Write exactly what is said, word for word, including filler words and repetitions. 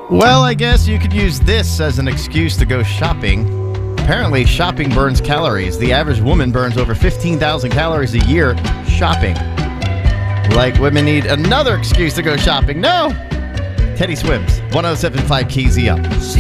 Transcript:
Well, I guess you could use this as an excuse to go shopping. Apparently, shopping burns calories. The average woman burns over fifteen thousand calories a year shopping. Like women need another excuse to go shopping. No! Teddy Swims, one oh seven point five K Z L.